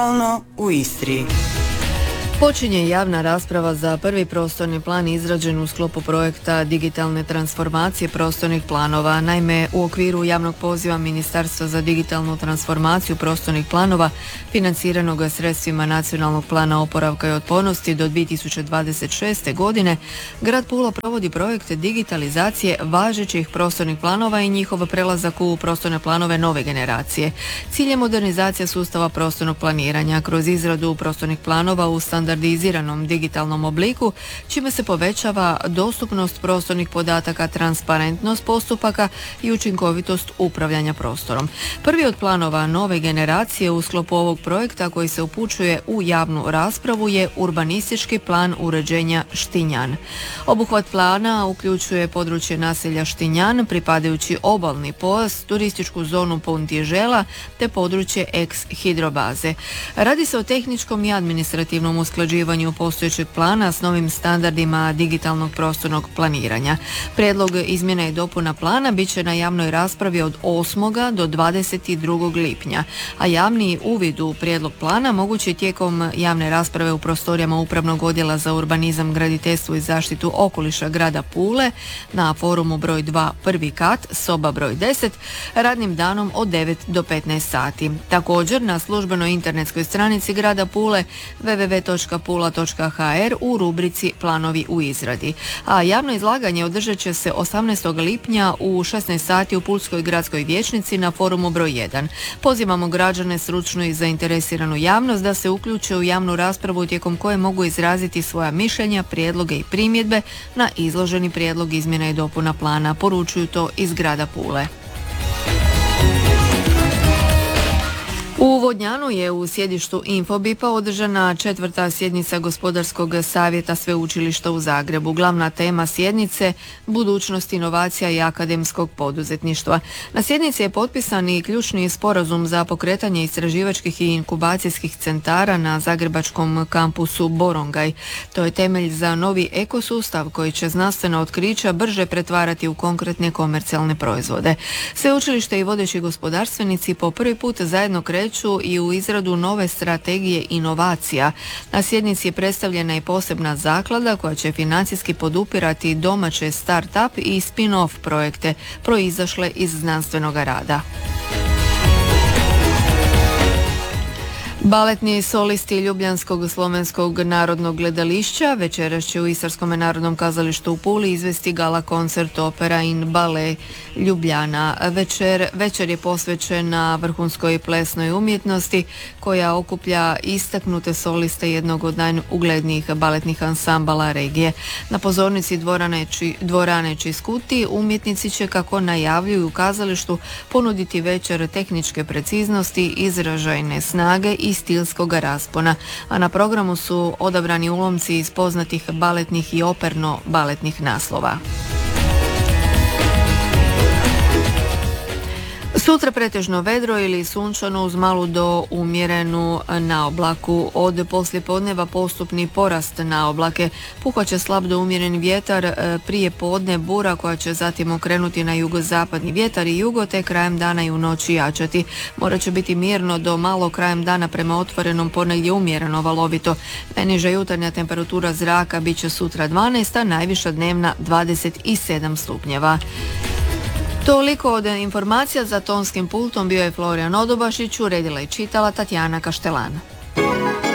u Istri. Počinje javna rasprava za prvi prostorni plan izrađen u sklopu projekta digitalne transformacije prostornih planova. Naime, u okviru javnog poziva Ministarstva za digitalnu transformaciju prostornih planova financiranog sredstvima Nacionalnog plana oporavka i otpornosti do 2026. godine, grad Pula provodi projekt digitalizacije važećih prostornih planova i njihov prelazak u prostorne planove nove generacije. Cilj je modernizacija sustava prostornog planiranja kroz izradu prostornih planova u standardiziranom digitalnom obliku, čime se povećava dostupnost prostornih podataka, transparentnost postupaka i učinkovitost upravljanja prostorom. Prvi od planova nove generacije u sklopu ovog projekta koji se upućuje u javnu raspravu je urbanistički plan uređenja Štinjan. Obuhvat plana uključuje područje naselja Štinjan, pripadajući obalni pojas, turističku zonu Puntježela te područje ex-hidrobaze. Radi se o tehničkom i administrativnom usklađivanju postojećeg plana s novim standardima digitalnog prostornog planiranja. Prijedlog izmjena i dopuna plana bit će na javnoj raspravi od 8. do 22. lipnja, a javni uvid u prijedlog plana mogući tijekom javne rasprave u prostorijama Upravnog odjela za urbanizam, graditeljstvo i zaštitu okoliša grada Pule na forumu broj 2, prvi kat, soba broj 10, radnim danom od 9 do 15 sati. Također na službenoj internetskoj stranici grada Pule www.pula.hr u rubrici Planovi u izradi. A javno izlaganje održat će se 18. lipnja u 16 sati u Pulskoj gradskoj vijećnici na forumu broj 1. Pozivamo građane, stručnu i zainteresiranu javnost da se uključe u javnu raspravu tijekom koje mogu izraziti svoja mišljenja, prijedloge i primjedbe na izloženi prijedlog izmjena i dopuna plana. Poručuju to iz grada Pule. U Vodnjanu je u sjedištu Infobipa održana 4. sjednica Gospodarskog savjeta Sveučilišta u Zagrebu. Glavna tema sjednice – budućnost inovacija i akademskog poduzetništva. Na sjednici je potpisan i ključni sporazum za pokretanje istraživačkih i inkubacijskih centara na zagrebačkom kampusu Borongaj. To je temelj za novi ekosustav koji će znanstvena otkrića brže pretvarati u konkretne komercijalne proizvode. Sveučilište i vodeći gospodarstvenici po prvi put zajedno kreću i u izradu nove strategije inovacija. Na sjednici je predstavljena i posebna zaklada koja će financijski podupirati domaće start-up i spin-off projekte proizašle iz znanstvenog rada. Baletni solisti Ljubljanskog slovenskog narodnog gledališća večeras će u Istarskom narodnom kazalištu u Puli izvesti gala koncert Opera in Ballet Ljubljana. Večer je posvećena vrhunskoj plesnoj umjetnosti koja okuplja istaknute soliste jednog od najuglednijih baletnih ansambala regije. Na pozornici dvorane Čiskuti umjetnici će, kako najavljuju u kazalištu, ponuditi večer tehničke preciznosti, izražajne snage i stilskog raspona, a na programu su odabrani ulomci iz poznatih baletnih i operno-baletnih naslova. Sutra pretežno vedro ili sunčano uz malu do umjerenu naoblaku. Od poslijepodneva postupni porast naoblake. Puhat će slab do umjeren vjetar, prije podne bura koja će zatim okrenuti na jugozapadni vjetar i jugo, te krajem dana i u noći jačati. Morat će biti mirno do malo krajem dana prema otvorenom, ponegdje umjereno valovito. Najniža jutarnja temperatura zraka bit će sutra 12, a najviša dnevna 27 stupnjeva. Toliko od informacija. Za tonskim pultom bio je Florijan Odobašić, uredila i čitala Tatjana Kaštelan.